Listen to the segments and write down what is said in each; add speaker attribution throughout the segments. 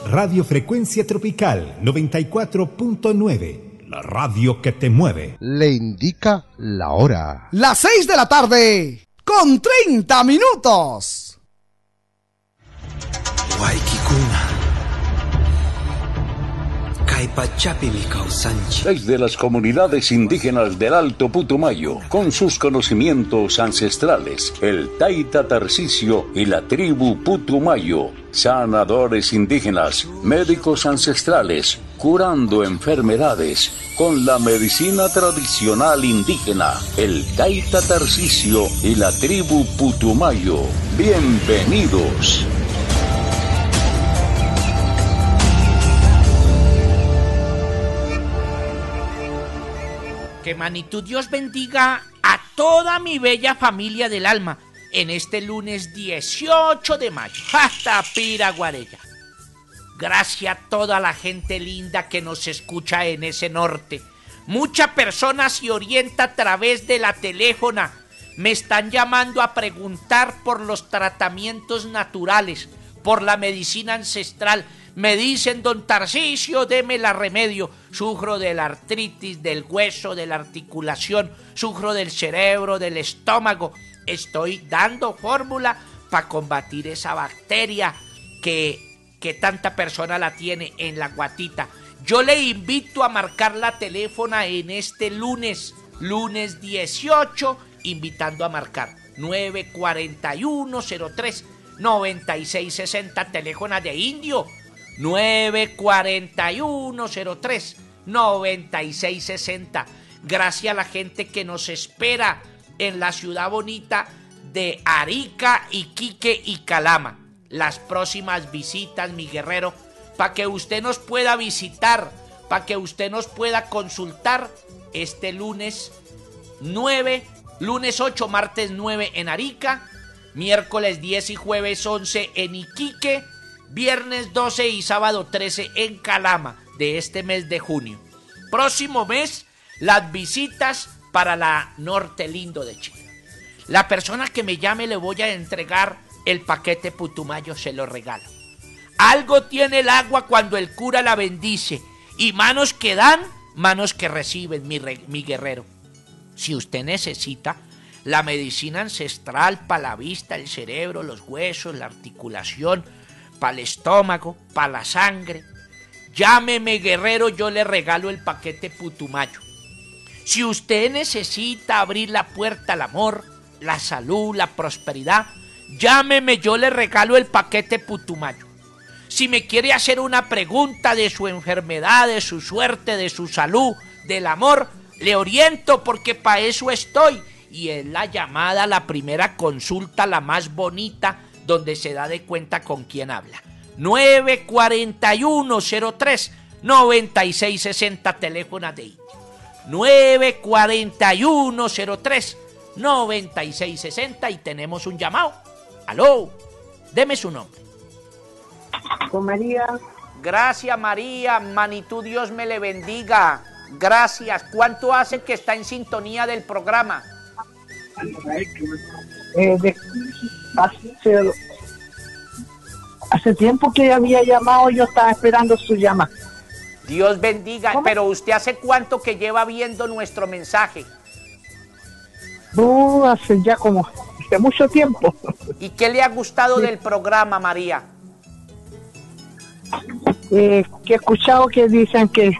Speaker 1: Radio Frecuencia Tropical 94.9, la radio que te mueve.
Speaker 2: Le indica la hora.
Speaker 3: Las 6 de la tarde, con 30 minutos.
Speaker 4: Waikikuna.
Speaker 5: Desde las comunidades indígenas del Alto Putumayo, con sus conocimientos ancestrales, el Taita Tarcisio y la tribu Putumayo, sanadores indígenas, médicos ancestrales, curando enfermedades con la medicina tradicional indígena, el Taita Tarcisio y la tribu Putumayo. Bienvenidos.
Speaker 6: Que Manitud Dios bendiga a toda mi bella familia del alma en este lunes 18 de mayo. ¡Hasta Piraguarella! Gracias a toda la gente linda que nos escucha en ese norte. Mucha persona se orienta a través de la teléfona. Me están llamando a preguntar por los tratamientos naturales, por la medicina ancestral. Me dicen, don Tarcisio, deme la remedio. Sufro de la artritis, del hueso, de la articulación, sufro del cerebro, del estómago. Estoy dando fórmula para combatir esa bacteria que tanta persona la tiene en la guatita. Yo le invito a marcar la teléfona en este lunes 18, invitando a marcar 941-03-9660, teléfono de Indio. 941-03-9660. Gracias a la gente que nos espera en la ciudad bonita de Arica, Iquique y Calama. Las próximas visitas, mi guerrero, para que usted nos pueda visitar, para que usted nos pueda consultar este lunes 9, lunes 8, martes 9 en Arica, miércoles 10 y jueves 11 en Iquique, viernes 12 y sábado 13 en Calama de este mes de junio. Próximo mes, las visitas para la Norte Lindo de Chile. La persona que me llame le voy a entregar el paquete Putumayo, se lo regalo. Algo tiene el agua cuando el cura la bendice, y manos que dan, manos que reciben, mi guerrero. Si usted necesita la medicina ancestral para la vista, el cerebro, los huesos, la articulación, para el estómago, para la sangre, llámeme, guerrero, yo le regalo el paquete Putumayo. Si usted necesita abrir la puerta al amor, la salud, la prosperidad, llámeme, yo le regalo el paquete Putumayo. Si me quiere hacer una pregunta de su enfermedad, de su suerte, de su salud, del amor, le oriento porque para eso estoy. Y es la llamada, la primera consulta, la más bonita, donde se da de cuenta con quién habla. 941-03-9660, teléfono de India. 941-03-9660 y tenemos un llamado. Aló, deme su nombre.
Speaker 7: Con María.
Speaker 6: Gracias, María. Manitud Dios me le bendiga. Gracias. ¿Cuánto hace que está en sintonía del programa?
Speaker 7: Hace tiempo que había llamado, yo estaba esperando su llamada.
Speaker 6: Dios bendiga.
Speaker 7: ¿Cómo?
Speaker 6: Pero usted ¿hace cuánto que lleva viendo nuestro mensaje?
Speaker 7: Hace ya como hace mucho tiempo.
Speaker 6: ¿Y qué le ha gustado del programa, María?
Speaker 7: Que he escuchado que dicen que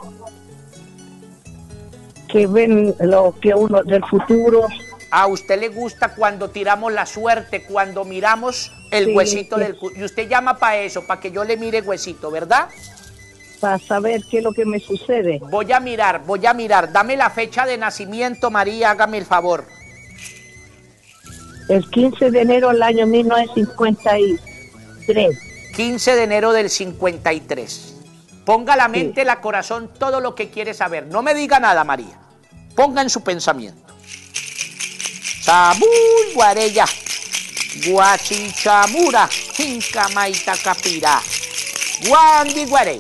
Speaker 7: ven lo que uno del futuro.
Speaker 6: A usted le gusta cuando tiramos la suerte, cuando miramos el huesito del... Y usted llama para eso, para que yo le mire huesito, ¿verdad?
Speaker 7: Para saber qué es lo que me sucede.
Speaker 6: Voy a mirar. Dame la fecha de nacimiento, María, hágame el favor.
Speaker 7: El 15 de enero del año 1953.
Speaker 6: 15 de enero del 53. Ponga la mente, la corazón, todo lo que quiere saber. No me diga nada, María. Ponga en su pensamiento. Sabuy, Guarella, Guachichamura, Jincamaita Capira, Guandi Guarey.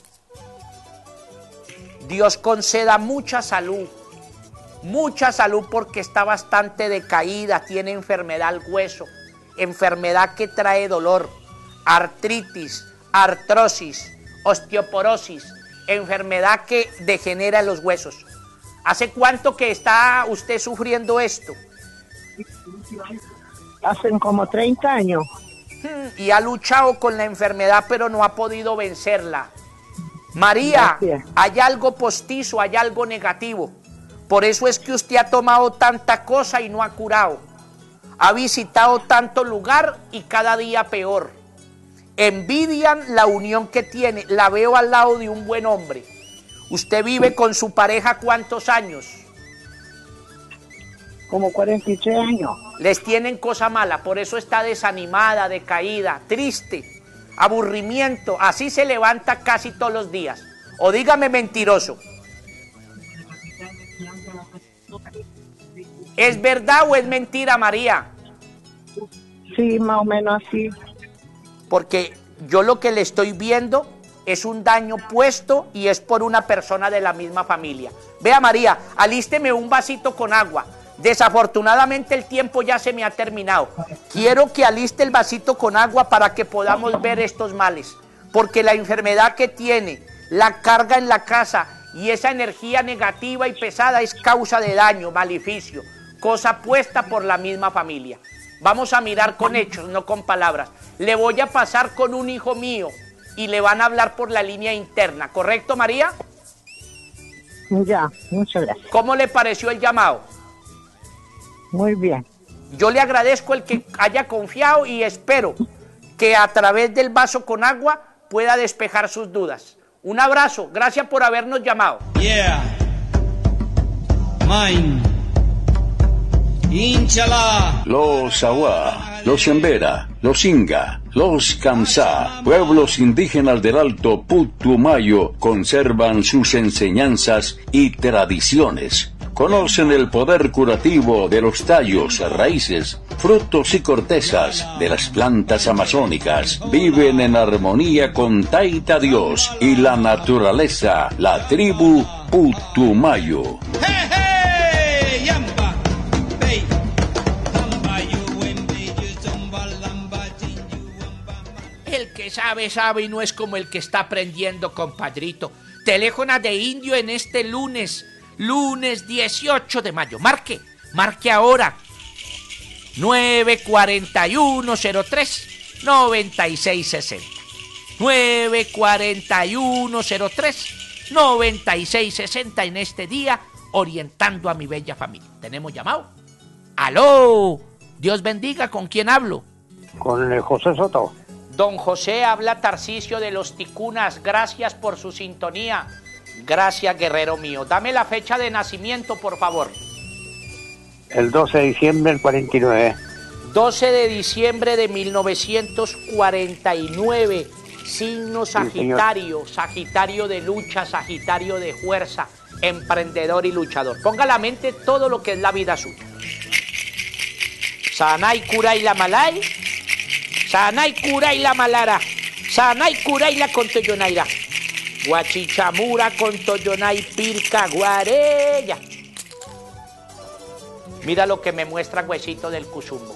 Speaker 6: Dios conceda mucha salud porque está bastante decaída, tiene enfermedad al hueso, enfermedad que trae dolor, artritis, artrosis, osteoporosis, enfermedad que degenera los huesos. ¿Hace cuánto que está usted sufriendo esto?
Speaker 7: Hacen como 30 años.
Speaker 6: Y ha luchado con la enfermedad, pero no ha podido vencerla. María,
Speaker 7: Gracias.
Speaker 6: hay algo postizo, hay algo negativo. Por eso es que usted ha tomado tanta cosa y no ha curado. Ha visitado tanto lugar y cada día peor. Envidian la unión que tiene. La veo al lado de un buen hombre. ¿Usted vive con su pareja cuántos años?
Speaker 7: Como 43 años.
Speaker 6: Les tienen cosa mala, por eso está desanimada, decaída, triste, aburrimiento. Así se levanta casi todos los días. O dígame mentiroso. ¿Es verdad o es mentira, María?
Speaker 7: Sí, más o menos así.
Speaker 6: Porque yo lo que le estoy viendo es un daño puesto y es por una persona de la misma familia. Vea, María, alísteme un vasito con agua. Desafortunadamente el tiempo ya se me ha terminado. Quiero que aliste el vasito con agua para que podamos ver estos males. Porque la enfermedad que tiene, la carga en la casa y esa energía negativa y pesada es causa de daño, maleficio, cosa puesta por la misma familia. Vamos a mirar con hechos, no con palabras. Le voy a pasar con un hijo mío y le van a hablar por la línea interna. ¿Correcto, María?
Speaker 7: Ya, muchas gracias.
Speaker 6: ¿Cómo le pareció el llamado?
Speaker 7: Muy bien.
Speaker 6: Yo le agradezco el que haya confiado y espero que a través del vaso con agua pueda despejar sus dudas. Un abrazo, gracias por habernos llamado.
Speaker 4: Yeah. Mine. Inchala.
Speaker 5: Los Awa, los Embera, los Inga, los Kamsá, pueblos indígenas del Alto Putumayo, conservan sus enseñanzas y tradiciones. Conocen el poder curativo de los tallos, raíces, frutos y cortezas de las plantas amazónicas. Viven en armonía con Taita Dios y la naturaleza, la tribu Putumayo.
Speaker 4: Hey, hey, yamba. Hey. Lamba, you, wembe, you, zomba, lamba, chin, you, wamba.
Speaker 6: El que sabe, sabe y no es como el que está aprendiendo, compadrito. Teléfono de indio en este lunes 18 de mayo. Marque ahora. 941-03-9660. 941-03-9660 en este día, orientando a mi bella familia. ¿Tenemos llamado? ¡Aló! Dios bendiga, ¿con quién hablo?
Speaker 8: Con el José Soto.
Speaker 6: Don José, habla Tarcisio de los Ticunas. Gracias por su sintonía. Gracias, guerrero mío. Dame la fecha de nacimiento, por favor.
Speaker 8: El 12 de diciembre del 49.
Speaker 6: 12 de diciembre de 1949. Signo Sagitario. Sagitario de lucha, Sagitario de fuerza, emprendedor y luchador. Ponga a la mente todo lo que es la vida suya. Sanay, Kuray, la Malay. Sanay, Kuray, la Malara. Sanay, Kuray, la Contoyonaira. Guachichamura, Contoyonay, Pirca, Guarella. Mira lo que me muestra Huesito del Cuzumbo.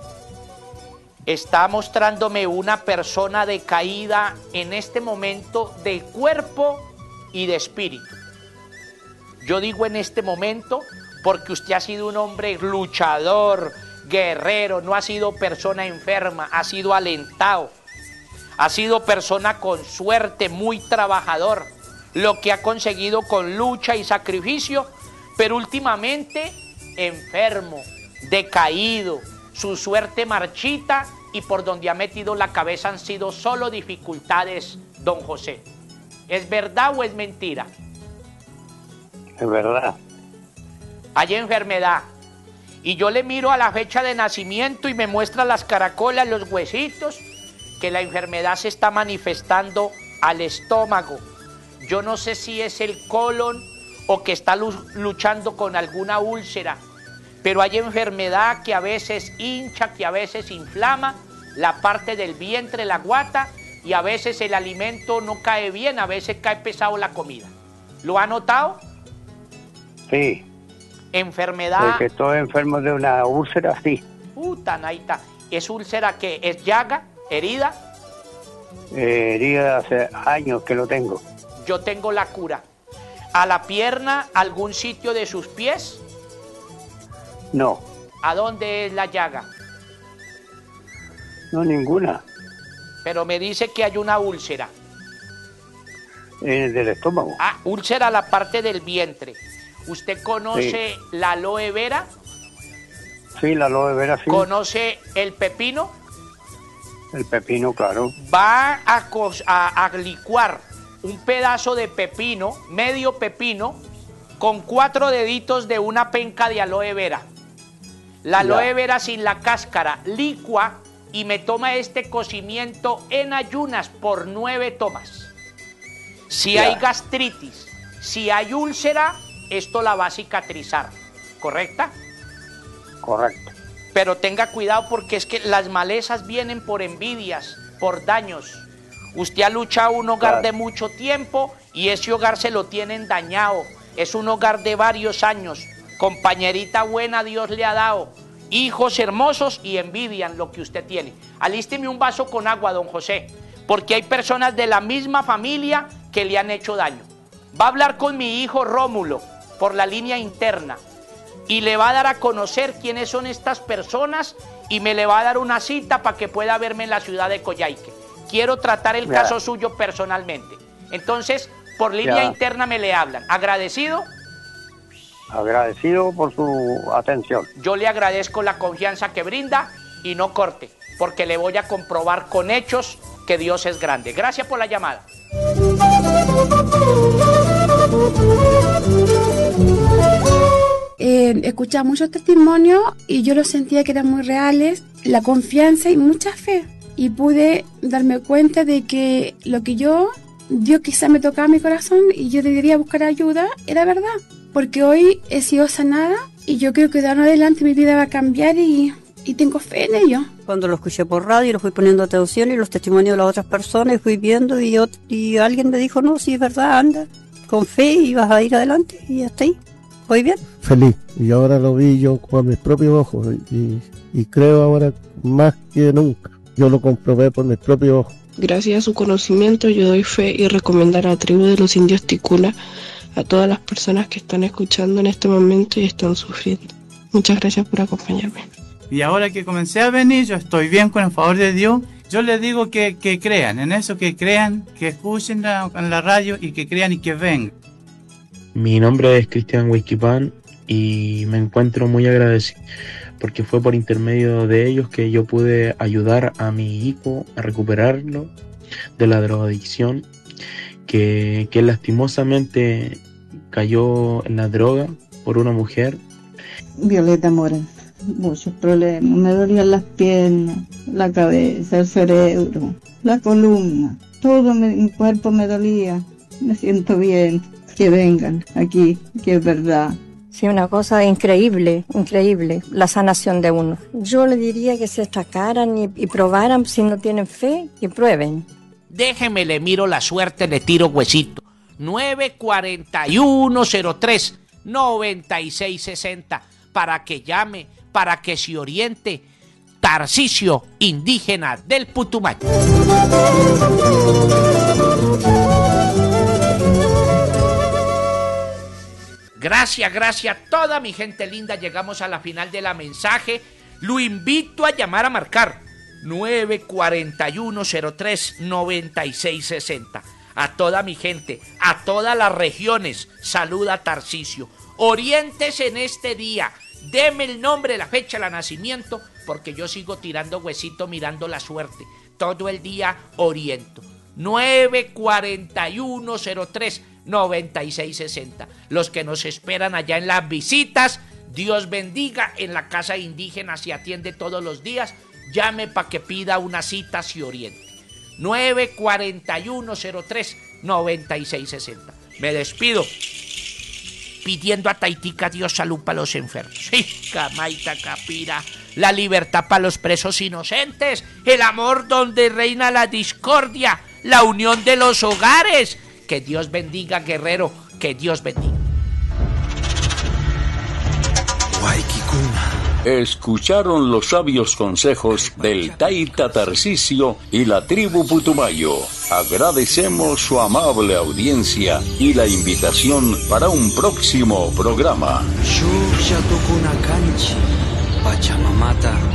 Speaker 6: Está mostrándome una persona decaída en este momento de cuerpo y de espíritu. Yo digo en este momento porque usted ha sido un hombre luchador, guerrero, no ha sido persona enferma, ha sido alentado. Ha sido persona con suerte, muy trabajador, lo que ha conseguido con lucha y sacrificio, pero últimamente enfermo, decaído, su suerte marchita y por donde ha metido la cabeza han sido solo dificultades, don José. ¿Es verdad o es mentira?
Speaker 8: Es verdad.
Speaker 6: Hay enfermedad. Y yo le miro a la fecha de nacimiento y me muestra las caracolas, los huesitos, que la enfermedad se está manifestando al estómago. Yo no sé si es el colon o que está luchando con alguna úlcera, pero hay enfermedad que a veces hincha, que a veces inflama la parte del vientre, la guata, y a veces el alimento no cae bien, a veces cae pesado la comida. ¿Lo ha notado?
Speaker 8: Sí.
Speaker 6: Enfermedad.
Speaker 8: Porque estoy enfermo de una úlcera, sí.
Speaker 6: Naita. ¿Es úlcera qué? ¿Es llaga? ¿Herida?
Speaker 8: Herida hace años que lo tengo.
Speaker 6: Yo tengo la cura. ¿A la pierna, algún sitio de sus pies?
Speaker 8: No,
Speaker 6: ¿A dónde es la llaga?
Speaker 8: no ninguna.
Speaker 6: Pero me dice que hay una úlcera.
Speaker 8: Del estómago.
Speaker 6: Ah, úlcera a la parte del vientre. ¿Usted conoce la aloe vera?
Speaker 8: Sí, la aloe vera, sí.
Speaker 6: ¿Conoce el pepino?
Speaker 8: El pepino, claro.
Speaker 6: Va a licuar un pedazo de pepino, medio pepino, con 4 deditos de una penca de aloe vera. La aloe vera sin la cáscara, licua y me toma este cocimiento en ayunas por 9 tomas. Si hay gastritis, si hay úlcera, esto la va a cicatrizar, ¿correcta?
Speaker 8: Correcto.
Speaker 6: Pero tenga cuidado porque es que las malezas vienen por envidias, por daños. Usted ha luchado un hogar de mucho tiempo y ese hogar se lo tienen dañado. Es un hogar de varios años. Compañerita buena Dios le ha dado. Hijos hermosos y envidian lo que usted tiene. Alísteme un vaso con agua, don José, porque hay personas de la misma familia que le han hecho daño. Va a hablar con mi hijo Rómulo por la línea interna y le va a dar a conocer quiénes son estas personas y me le va a dar una cita para que pueda verme en la ciudad de Coyhaique. Quiero tratar el caso suyo personalmente. Entonces, por línea interna me le hablan. ¿Agradecido?
Speaker 8: Agradecido por su atención.
Speaker 6: Yo le agradezco la confianza que brinda y no corte, porque le voy a comprobar con hechos que Dios es grande. Gracias por la llamada.
Speaker 9: Escuchaba muchos testimonios y yo los sentía que eran muy reales, la confianza y mucha fe. Y pude darme cuenta de que lo que Dios quizá me tocaba mi corazón y yo debería buscar ayuda, era verdad. Porque hoy he sido sanada y yo creo que de ahora en adelante mi vida va a cambiar y tengo fe en ello.
Speaker 10: Cuando lo escuché por radio, lo fui poniendo atención y los testimonios de las otras personas, y fui viendo y alguien me dijo, no, sí es verdad, anda, con fe y vas a ir adelante y hasta ahí. ¿Voy bien?
Speaker 11: Feliz. Y ahora lo vi yo con mis propios ojos y creo ahora más que nunca. Yo lo comprobé por mis propios ojos.
Speaker 12: Gracias a su conocimiento yo doy fe y recomendar a la tribu de los indios Ticuna a todas las personas que están escuchando en este momento y están sufriendo. Muchas gracias por acompañarme.
Speaker 13: Y ahora que comencé a venir, yo estoy bien con el favor de Dios. Yo les digo que crean, en eso que crean, que escuchen en la radio y que crean y que vengan.
Speaker 14: Mi nombre es Cristian Huizquipán y me encuentro muy agradecido porque fue por intermedio de ellos que yo pude ayudar a mi hijo a recuperarlo de la drogadicción, que lastimosamente cayó en la droga por una mujer.
Speaker 15: Violeta Mora, muchos problemas, me dolían las piernas, la cabeza, el cerebro, la columna, todo mi cuerpo me dolía, me siento bien, que vengan aquí, que es verdad.
Speaker 16: Sí, una cosa increíble, la sanación de uno. Yo le diría que se destacaran y probaran, si no tienen fe, que prueben.
Speaker 6: Déjeme, le miro la suerte, le tiro huesito. 94103-9660 para que llame, para que se oriente. Tarcisio, indígena del Putumayo. Gracias a toda mi gente linda. Llegamos a la final de la mensaje. Lo invito a llamar a marcar 94103-9660. A toda mi gente, a todas las regiones, saluda Tarcisio. Oriéntese en este día. Deme el nombre, la fecha de nacimiento, porque yo sigo tirando huesito mirando la suerte. Todo el día oriento. 94103-9660. Los que nos esperan allá en las visitas, Dios bendiga. En la casa indígena se atiende todos los días. Llame para que pida una cita, se oriente. 94103-9660. Me despido pidiendo a Taitica Dios salud para los enfermos. Camaita Capira, la libertad para los presos inocentes, el amor donde reina la discordia, la unión de los hogares. Que Dios bendiga, guerrero, que Dios bendiga.
Speaker 17: Guayquicuna.
Speaker 5: Escucharon los sabios consejos del Taita Tarcisio y la tribu Putumayo. Agradecemos su amable audiencia y la invitación para un próximo programa.
Speaker 17: Pachamamata